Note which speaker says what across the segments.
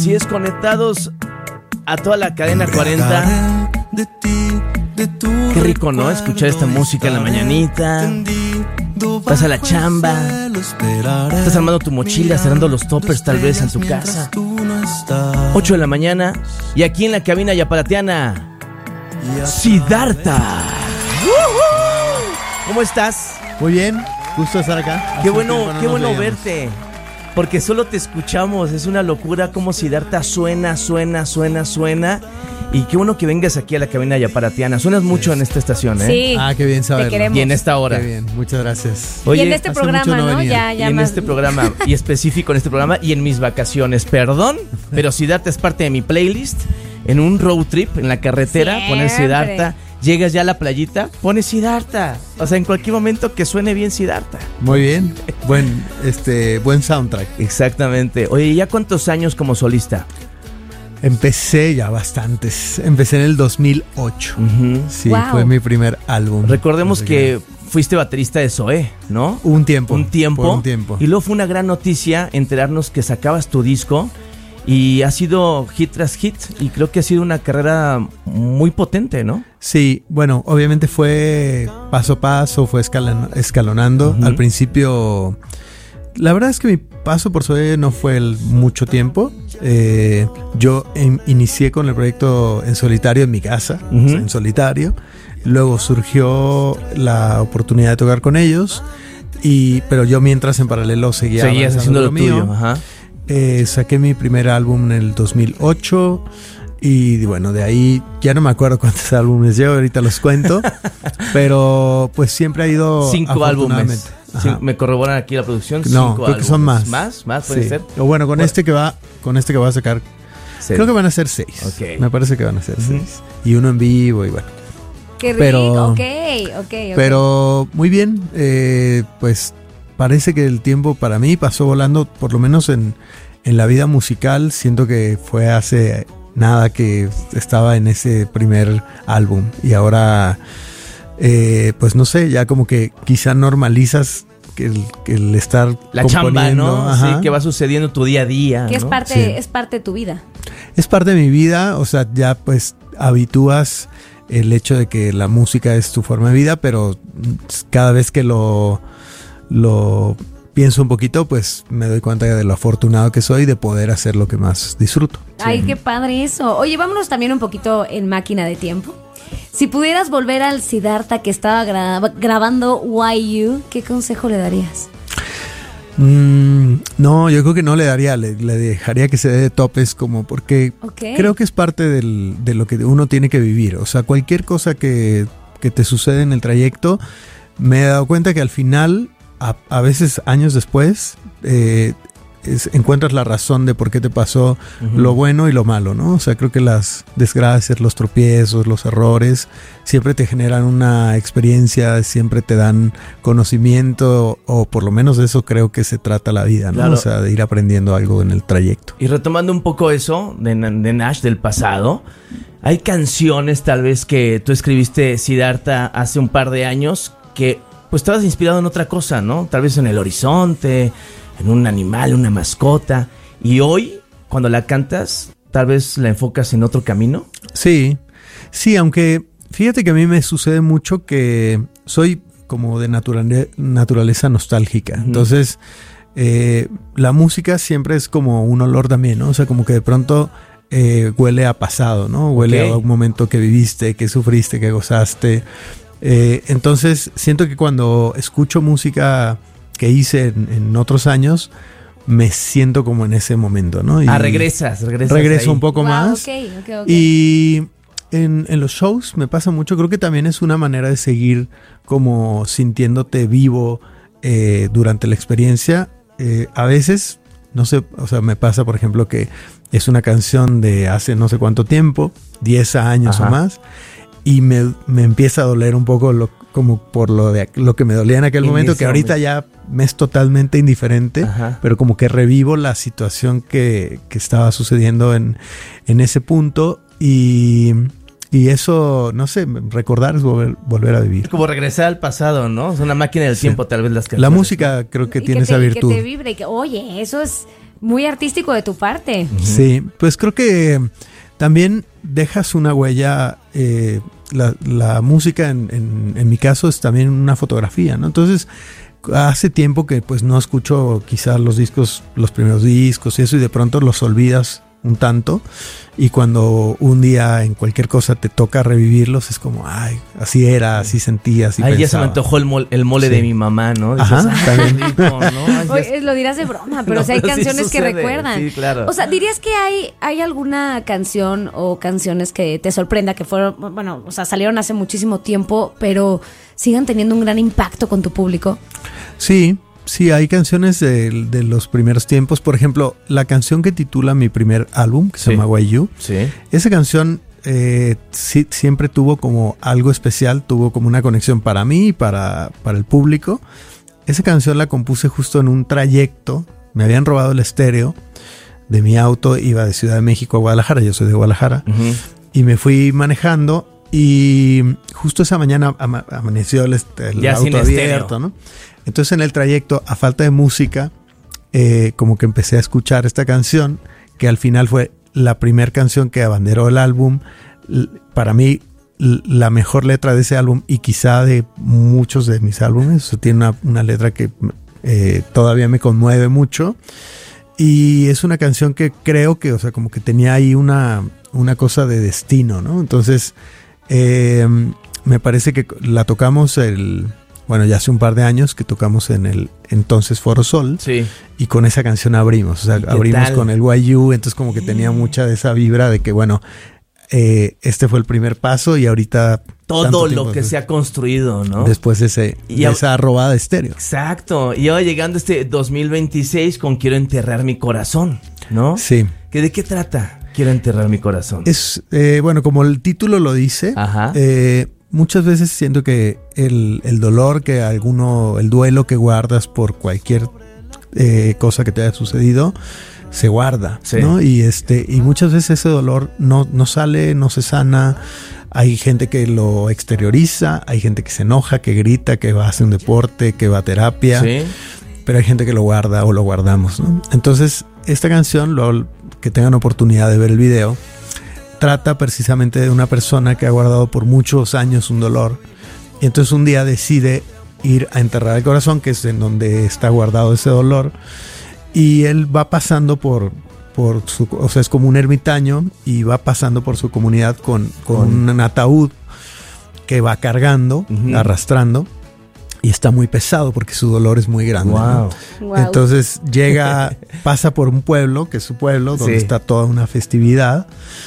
Speaker 1: Si es conectados a toda la cadena 40. Qué rico, ¿no? Escuchar esta música en la mañanita. Vas a la chamba. Estás armando tu mochila, cerrando los toppers tal vez en tu casa. 8 de la mañana. Y aquí en la cabina yaparateana, Siddhartha. ¿Cómo estás?
Speaker 2: Muy bien, gusto estar acá.
Speaker 1: Qué bueno verte. Porque solo te escuchamos, es una locura como Siddhartha suena. Y qué bueno que vengas aquí a la cabina yaparateana. Suenas mucho en esta estación, ¿eh?
Speaker 3: Sí.
Speaker 2: Qué bien saberlo.
Speaker 3: Te queremos.
Speaker 1: Y en esta hora.
Speaker 2: Qué bien, muchas gracias.
Speaker 1: Oye,
Speaker 3: y en este programa, ¿no? Ya
Speaker 1: y en
Speaker 3: más...
Speaker 1: este programa, y específico en este programa, y en mis vacaciones. Perdón, pero Siddhartha es parte de mi playlist. En un road trip, en la carretera, poner Siddhartha. Llegas ya a la playita, pones Siddhartha. O sea, en cualquier momento que suene bien Siddhartha.
Speaker 2: Muy bien, buen soundtrack.
Speaker 1: Exactamente. Oye, ¿ya cuántos años como solista?
Speaker 2: Empecé ya bastantes. Empecé en el 2008. Sí,
Speaker 3: Wow.
Speaker 2: fue mi primer álbum.
Speaker 1: Recordemos que fuiste baterista de Zoé, ¿no?
Speaker 2: Un tiempo.
Speaker 1: Por un tiempo. Y luego fue una gran noticia enterarnos que sacabas tu disco. Y ha sido hit tras hit. Y creo que ha sido una carrera muy potente, ¿no?
Speaker 2: Sí, bueno, obviamente fue paso a paso, fue escalonando. Al principio, la verdad es que mi paso por Zoé no fue mucho tiempo. Yo inicié con el proyecto en solitario en mi casa, o sea, en solitario. Luego surgió la oportunidad de tocar con ellos. Pero yo mientras en paralelo seguías
Speaker 1: haciendo lo tuyo. Ajá.
Speaker 2: Saqué mi primer álbum en el 2008 y bueno, de ahí ya no me acuerdo cuántos álbumes llevo, ahorita los cuento, pero pues siempre ha ido
Speaker 1: 5 álbumes. Me corroboran aquí la producción. 5
Speaker 2: no, creo que son más.
Speaker 1: ¿Más puede ser?
Speaker 2: O bueno, con este que va a sacar,
Speaker 1: 6.
Speaker 2: Creo que van a ser 6.
Speaker 1: Okay.
Speaker 2: Me parece que van a ser 6. Y uno en vivo y bueno.
Speaker 3: Qué rico, ok.
Speaker 2: Pero muy bien, pues parece que el tiempo para mí pasó volando, por lo menos en la vida musical. Siento que fue hace nada que estaba en ese primer álbum. Y ahora, pues no sé, ya como que quizá normalizas que el estar
Speaker 1: la chamba, ¿no? Ajá. Sí, que va sucediendo tu día a día.
Speaker 3: Que
Speaker 1: ¿no?
Speaker 3: es parte de tu vida.
Speaker 2: Es parte de mi vida, o sea, ya pues habitúas el hecho de que la música es tu forma de vida, pero cada vez que lo pienso un poquito, pues me doy cuenta de lo afortunado que soy de poder hacer lo que más disfruto.
Speaker 3: Ay, qué padre eso. Oye, vámonos también un poquito en máquina de tiempo. Si pudieras volver al Siddhartha que estaba grabando Why You, ¿qué consejo le darías?
Speaker 2: No, yo creo que no le daría, le dejaría que se dé de topes, como porque creo que es parte de lo que uno tiene que vivir. O sea, cualquier cosa que te sucede en el trayecto, me he dado cuenta que al final, a veces años después, encuentras la razón de por qué te pasó lo bueno y lo malo, ¿no? O sea, creo que las desgracias, los tropiezos, los errores siempre te generan una experiencia, siempre te dan conocimiento, o por lo menos de eso creo que se trata la vida, ¿no? Claro. O sea, de ir aprendiendo algo en el trayecto.
Speaker 1: Y retomando un poco eso de Nash del pasado, hay canciones tal vez que tú escribiste, Siddhartha, hace un par de años que pues estabas inspirado en otra cosa, ¿no? Tal vez en el horizonte, en un animal, una mascota. Y hoy, cuando la cantas, tal vez la enfocas en otro camino.
Speaker 2: Sí, aunque fíjate que a mí me sucede mucho que soy como de naturaleza nostálgica. Entonces, la música siempre es como un olor también, ¿no? O sea, como que de pronto huele a pasado, ¿no? Huele a un momento que viviste, que sufriste, que gozaste. Entonces siento que cuando escucho música que hice en otros años, me siento como en ese momento, ¿no?
Speaker 1: Regreso
Speaker 2: ahí. Un poco más.
Speaker 3: Okay.
Speaker 2: Y en los shows me pasa mucho. Creo que también es una manera de seguir como sintiéndote vivo durante la experiencia. A veces, no sé, o sea, me pasa, por ejemplo, que es una canción de hace no sé cuánto tiempo, 10 años o más, y me empieza a doler un poco como por lo que me dolía en aquel momento, que ahorita ya me es totalmente indiferente, pero como que revivo la situación que estaba sucediendo en ese punto, y eso, no sé, recordar es volver a vivir.
Speaker 1: Es como regresar al pasado, ¿no? Es una máquina del tiempo, tal vez las canciones.
Speaker 2: La música creo que tiene esa virtud.
Speaker 3: Que te vibre, oye, eso es Muy artístico de tu parte.
Speaker 2: Sí, pues creo que también dejas una huella. La música en mi caso es también una fotografía, ¿no? Entonces hace tiempo que pues no escucho quizás los primeros discos y eso, y de pronto los olvidas un tanto, y cuando un día en cualquier cosa te toca revivirlos es como, ay, así era, así sentía, así
Speaker 1: Ay,
Speaker 2: pensaba.
Speaker 1: ya se me antojó el mole de mi mamá, ¿no? Dices,
Speaker 2: Ajá,
Speaker 1: ay, qué rico, ¿no? Ay, ya
Speaker 3: Oye, lo dirás de broma, pero
Speaker 1: No,
Speaker 3: sí hay
Speaker 1: pero sí
Speaker 3: canciones que
Speaker 1: sucede,
Speaker 3: recuerdan.
Speaker 1: sí, claro.
Speaker 3: O sea, ¿dirías que hay alguna canción o canciones que te sorprenda, que fueron, bueno, o sea, salieron hace muchísimo tiempo, pero sigan teniendo un gran impacto con tu público?
Speaker 2: Sí, hay canciones de los primeros tiempos. Por ejemplo, la canción que titula mi primer álbum, que se llama Why You.
Speaker 1: Sí.
Speaker 2: Esa canción sí, siempre tuvo como algo especial, tuvo como una conexión para mí y para el público. Esa canción la compuse justo en un trayecto. Me habían robado el estéreo de mi auto, iba de Ciudad de México a Guadalajara, yo soy de Guadalajara, y me fui manejando. Y justo esa mañana amaneció el auto abierto, ¿no? Entonces en el trayecto, a falta de música, como que empecé a escuchar esta canción, que al final fue la primera canción que abanderó el álbum. Para mí, la mejor letra de ese álbum, y quizá de muchos de mis álbumes. O sea, tiene una letra que todavía me conmueve mucho. Y es una canción que creo que, o sea, como que tenía ahí una cosa de destino, ¿no? Entonces, me parece que la tocamos ya hace un par de años que tocamos en el entonces Foro Sol.
Speaker 1: Sí.
Speaker 2: Y con esa canción abrimos. O sea, abrimos con el Why You. Entonces como que tenía mucha de esa vibra de que, bueno, este fue el primer paso y ahorita...
Speaker 1: Todo lo que se ha construido, ¿no?
Speaker 2: Después de esa robada de estéreo.
Speaker 1: Exacto. Y ahora llegando 2026 con Quiero enterrar mi corazón, ¿no?
Speaker 2: Sí.
Speaker 1: ¿De qué trata Quiero enterrar mi corazón?
Speaker 2: Es, como el título lo dice,
Speaker 1: ajá,
Speaker 2: muchas veces siento que el dolor el duelo que guardas por cualquier cosa que te haya sucedido, se guarda, sí, ¿no? Y muchas veces ese dolor no sale, no se sana. Hay gente que lo exterioriza, hay gente que se enoja, que grita, que va a hacer un deporte, que va a terapia, sí, pero hay gente que lo guarda o lo guardamos, ¿no? Entonces, esta canción, que tengan oportunidad de ver el video, trata precisamente de una persona que ha guardado por muchos años un dolor, y entonces un día decide ir a enterrar el corazón, que es en donde está guardado ese dolor, y él va pasando por o sea, es como un ermitaño y va pasando por su comunidad con un ataúd que va cargando, arrastrando, y está muy pesado porque su dolor es muy grande.
Speaker 1: Wow.
Speaker 2: ¿No? Wow. Entonces pasa por un pueblo, que es su pueblo, donde está toda una festividad,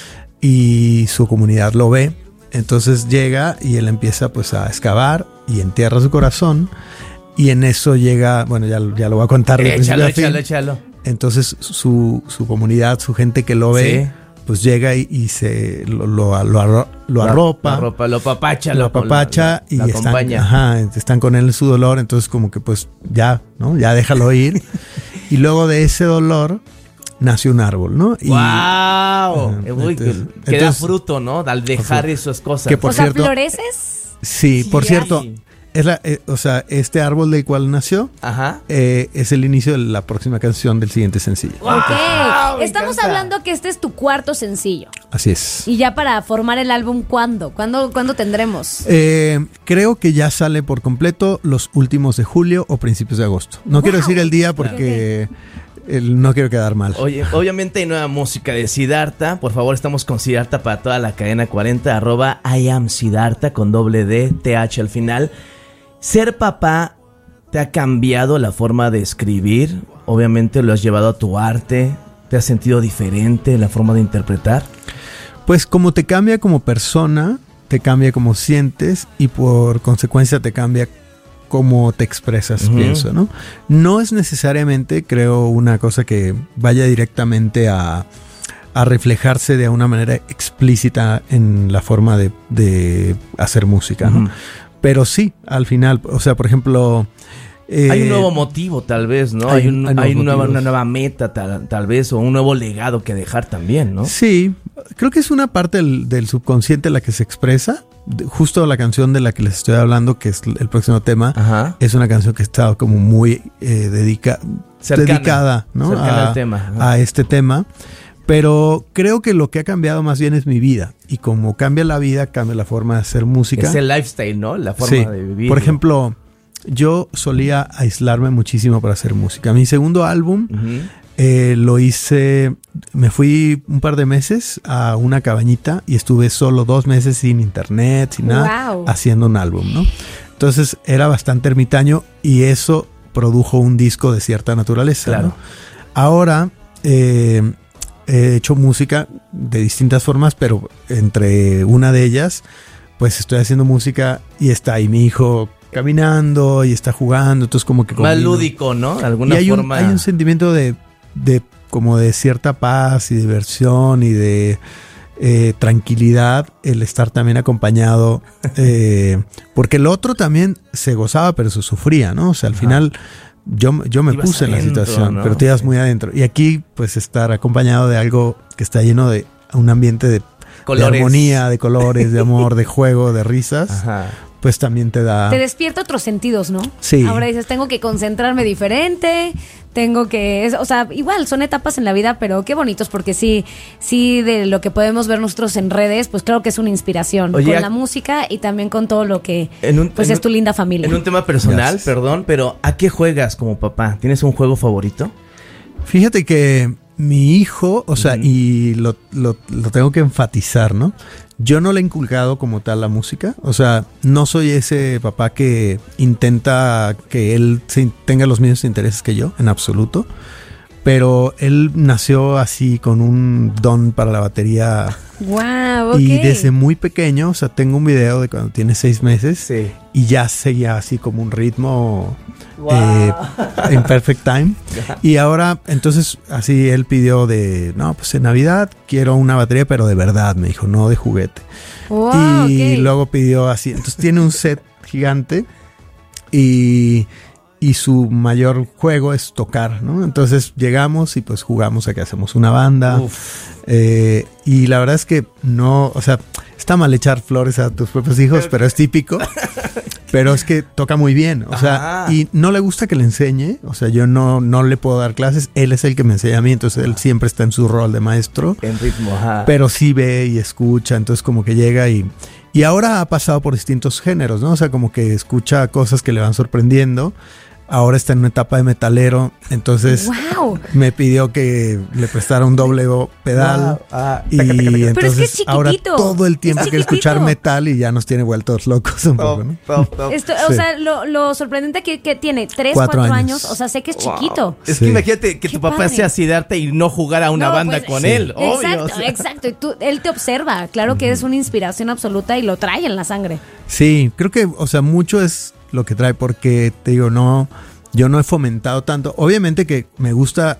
Speaker 2: y su comunidad lo ve. Entonces llega y él empieza pues a excavar y entierra su corazón, y en eso llega, bueno, ya lo voy a contar.
Speaker 1: Échalo.
Speaker 2: Entonces su comunidad, su gente que lo ve, sí, pues llega y se lo arropa. Lo apapacha y están con él en su dolor. Entonces como que pues ya, ¿no? Ya déjalo ir. Y luego de ese dolor nace un árbol, ¿no?
Speaker 1: ¡Wow! Que da fruto, ¿no? Al dejar esas cosas.
Speaker 2: Que, cierto,
Speaker 3: ¿floreces?
Speaker 2: Sí, por cierto... este árbol del cual nació, es el inicio de la próxima canción del siguiente sencillo.
Speaker 3: Ok, estamos hablando que este es tu cuarto sencillo.
Speaker 2: Así es.
Speaker 3: Y ya para formar el álbum, ¿cuándo tendremos?
Speaker 2: Creo que ya sale por completo los últimos de julio o principios de agosto. No quiero decir el día porque... no quiero quedar mal.
Speaker 1: Oye, obviamente hay nueva música de Siddhartha. Por favor, estamos con Siddhartha para toda la cadena 40, @IamSiddhartha con $TH al final. Ser papá te ha cambiado la forma de escribir. Obviamente lo has llevado a tu arte. ¿Te has sentido diferente en la forma de interpretar?
Speaker 2: Pues como te cambia como persona, te cambia como sientes, y por consecuencia te cambia cómo te expresas, pienso, ¿no? No es necesariamente, creo, una cosa que vaya directamente a reflejarse de una manera explícita en la forma de hacer música, ¿no? Pero sí, al final, o sea, por ejemplo...
Speaker 1: hay un nuevo motivo, tal vez, ¿no? Hay una nueva meta, tal vez, o un nuevo legado que dejar también, ¿no?
Speaker 2: Sí, creo que es una parte del subconsciente la que se expresa. Justo la canción de la que les estoy hablando, que es el próximo tema,
Speaker 1: Ajá.
Speaker 2: es una canción que está como muy dedicada, ¿no?
Speaker 1: Cercana al tema.
Speaker 2: A este tema. Pero creo que lo que ha cambiado más bien es mi vida. Y como cambia la vida, cambia la forma de hacer música.
Speaker 1: Es el lifestyle, ¿no? La forma de vivir.
Speaker 2: Por ejemplo, yo solía aislarme muchísimo para hacer música. Mi segundo álbum lo hice, me fui un par de meses a una cabañita y estuve solo 2 meses sin internet, sin nada, haciendo un álbum, ¿no? Entonces era bastante ermitaño y eso produjo un disco de cierta naturaleza,
Speaker 1: claro,
Speaker 2: ¿no? Ahora he hecho música de distintas formas, pero entre una de ellas, pues estoy haciendo música y está ahí mi hijo caminando y está jugando, entonces como que
Speaker 1: más lúdico, ¿no? De alguna forma.
Speaker 2: Hay un sentimiento de como de cierta paz y diversión y de tranquilidad el estar también acompañado, porque el otro también se gozaba pero se sufría, ¿no? O sea, al final yo me puse en la situación, ¿no? Pero te ibas muy adentro. Y aquí pues estar acompañado de algo que está lleno de un ambiente de armonía, de colores, de amor, de juego, de risas. Ajá. Pues también te
Speaker 3: despierta otros sentidos, ¿no?
Speaker 2: Sí.
Speaker 3: Ahora dices, tengo que concentrarme diferente, o sea, igual son etapas en la vida, pero qué bonitos, porque sí, de lo que podemos ver nosotros en redes, pues claro que es una inspiración. Oye, con la música y también con todo lo que es tu linda familia.
Speaker 1: En un tema personal, gracias. Perdón, pero ¿a qué juegas como papá? ¿Tienes un juego favorito?
Speaker 2: Fíjate que mi hijo, o sea, y lo tengo que enfatizar, ¿no? Yo no le he inculcado como tal la música, o sea, no soy ese papá que intenta que él tenga los mismos intereses que yo, en absoluto, pero él nació así con un don para la batería.
Speaker 3: Wow, okay.
Speaker 2: Y desde muy pequeño, o sea, tengo un video de cuando tiene 6 meses, sí, y ya seguía así como un ritmo en perfect time. Y ahora, entonces, así él pidió pues en Navidad quiero una batería, pero de verdad, me dijo, no de juguete.
Speaker 3: Wow,
Speaker 2: y luego pidió así, entonces tiene un set gigante y su mayor juego es tocar, ¿no? Entonces llegamos y pues jugamos a que hacemos una banda. Y la verdad es que no, o sea, está mal echar flores a tus propios hijos, pero es típico. Pero es que toca muy bien, o sea, y no le gusta que le enseñe, o sea, yo no le puedo dar clases, él es el que me enseña a mí, entonces él siempre está en su rol de maestro.
Speaker 1: En ritmo,
Speaker 2: pero sí ve y escucha, entonces como que llega y ahora ha pasado por distintos géneros, ¿no? O sea, como que escucha cosas que le van sorprendiendo. Ahora está en una etapa de metalero, entonces me pidió que le prestara un doble pedal. Y entonces
Speaker 3: pero es que es chiquitito,
Speaker 2: ahora todo el tiempo quiere escuchar metal y ya nos tiene vueltos locos un poco, ¿no?
Speaker 3: Esto, o sea, lo sorprendente que tiene 3, 4 años, o sea, sé que es chiquito.
Speaker 1: Es que imagínate que tu papá sea Siddhartha y no jugar a una banda pues, con él.
Speaker 3: Exacto,
Speaker 1: obvio, o sea.
Speaker 3: Exacto. Y él te observa, claro que eres una inspiración absoluta y lo trae en la sangre.
Speaker 2: Sí, creo que, o sea, mucho es lo que trae, porque te digo, yo no he fomentado tanto. Obviamente que me gusta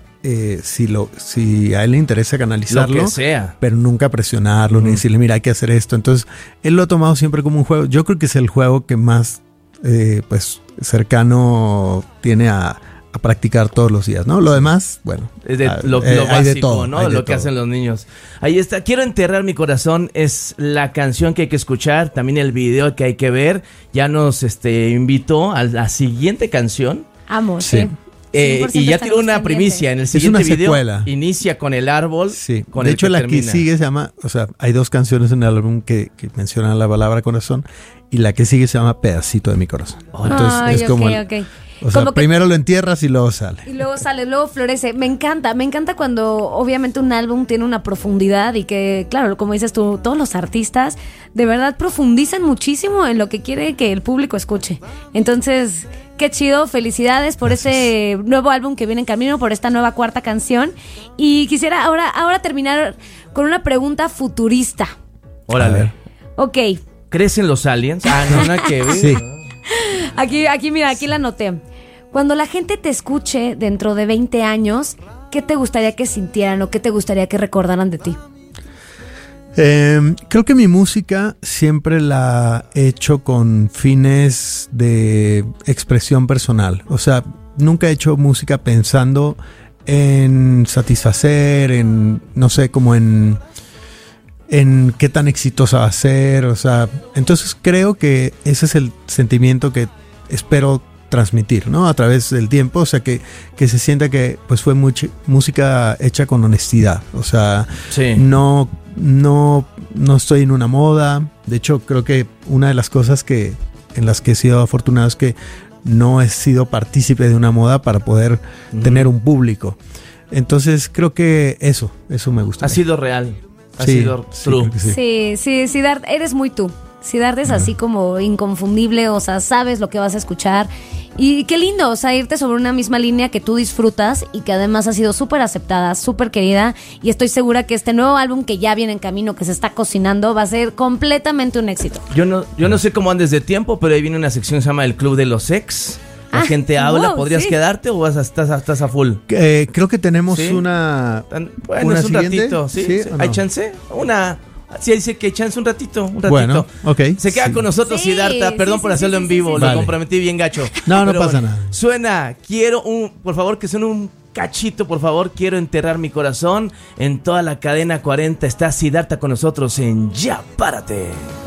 Speaker 2: si a él le interesa canalizarlo,
Speaker 1: lo que sea,
Speaker 2: pero nunca presionarlo ni decirle, mira, hay que hacer esto. Entonces, él lo ha tomado siempre como un juego. Yo creo que es el juego que más pues cercano tiene a practicar todos los días, ¿no? Lo demás, bueno,
Speaker 1: es lo básico,
Speaker 2: de todo,
Speaker 1: ¿no? Lo que hacen los niños. Ahí está. Quiero enterrar mi corazón es la canción que hay que escuchar, también el video que hay que ver. Ya nos invitó a la siguiente canción.
Speaker 3: Amo, sí.
Speaker 1: Y ya tiró una primicia en el siguiente video.
Speaker 2: Secuela.
Speaker 1: Inicia con el árbol.
Speaker 2: Sí. De hecho, la que sigue se llama, o sea, hay 2 canciones en el álbum que mencionan la palabra corazón, y la que sigue se llama Pedacito de mi corazón. Entonces es como o sea, como primero lo entierras y luego sale.
Speaker 3: Y luego sale, luego florece. Me encanta cuando obviamente un álbum tiene una profundidad y que, claro, como dices tú, todos los artistas de verdad profundizan muchísimo en lo que quiere que el público escuche. Entonces, qué chido, felicidades por ese nuevo álbum que viene en camino, por esta nueva 4ª canción. Y quisiera ahora terminar con una pregunta futurista.
Speaker 1: Órale.
Speaker 3: Ok.
Speaker 1: ¿Crees en los aliens? No, que ver.
Speaker 2: Sí.
Speaker 3: Aquí, mira, aquí la anoté. Cuando la gente te escuche dentro de 20 años, ¿qué te gustaría que sintieran o qué te gustaría que recordaran de ti?
Speaker 2: Creo que mi música siempre la he hecho con fines de expresión personal. O sea, nunca he hecho música pensando en satisfacer, en, no sé, como en en qué tan exitosa va a ser, o sea, entonces creo que ese es el sentimiento que espero transmitir, ¿no? A través del tiempo, o sea, que se sienta que pues fue música hecha con honestidad, o sea,
Speaker 1: Sí.
Speaker 2: no estoy en una moda. De hecho, creo que una de las cosas en las que he sido afortunado es que no he sido partícipe de una moda para poder tener un público. Entonces creo que eso me gusta.
Speaker 1: Ha sido real. Ha
Speaker 2: Sí,
Speaker 1: sido
Speaker 2: sí,
Speaker 1: true.
Speaker 2: creo que sí.
Speaker 3: Sí, Siddharth, eres muy tú. Siddharth es así como inconfundible, o sea, sabes lo que vas a escuchar. Y qué lindo, o sea, irte sobre una misma línea que tú disfrutas y que además ha sido súper aceptada, súper querida. Y estoy segura que este nuevo álbum que ya viene en camino, que se está cocinando, va a ser completamente un éxito.
Speaker 1: Yo no sé cómo andes de tiempo, pero ahí viene una sección que se llama El Club de los Ex. La gente habla,
Speaker 3: wow,
Speaker 1: ¿podrías
Speaker 3: sí.
Speaker 1: quedarte o estás a full?
Speaker 2: Creo que tenemos
Speaker 1: ¿Sí?
Speaker 2: una
Speaker 1: Bueno, es un
Speaker 2: siguiente.
Speaker 1: ratito, ¿sí?
Speaker 2: ¿Sí
Speaker 1: sí.
Speaker 2: o no?
Speaker 1: ¿Hay chance? Sí, dice que hay chance un ratito.
Speaker 2: Bueno, ok.
Speaker 1: Se queda
Speaker 2: Sí.
Speaker 1: con nosotros,
Speaker 3: Sí,
Speaker 1: Siddhartha. Perdón
Speaker 3: sí,
Speaker 1: por
Speaker 3: sí,
Speaker 1: hacerlo
Speaker 3: sí,
Speaker 1: en
Speaker 3: sí,
Speaker 1: vivo,
Speaker 3: sí,
Speaker 1: lo
Speaker 2: sí. Vale.
Speaker 1: comprometí bien gacho.
Speaker 2: No
Speaker 1: Pero
Speaker 2: pasa
Speaker 1: bueno,
Speaker 2: nada.
Speaker 1: Suena, por favor, que suene un cachito, por favor. Quiero enterrar mi corazón. En toda la cadena 40 está Siddhartha con nosotros en Ya Párate.